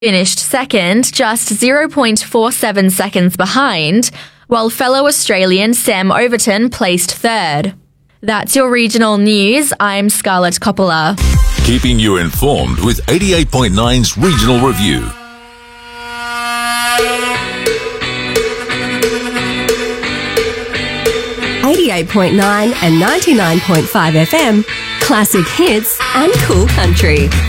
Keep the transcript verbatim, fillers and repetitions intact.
finished second, just zero point four seven seconds behind, while fellow Australian Sam Overton placed third. That's your regional news. I'm Scarlett Coppola. Keeping you informed with eighty-eight point nine's Regional Review. eighty-eight point nine and ninety-nine point five F M, classic hits and cool country.